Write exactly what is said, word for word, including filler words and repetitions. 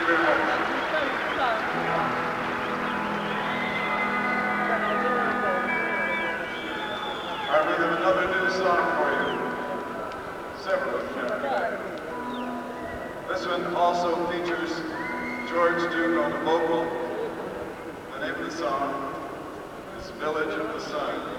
very much. All right, we have another new song for you. Several of them. This one also features George Duke on the vocal. The name of the song is Village of the Sun.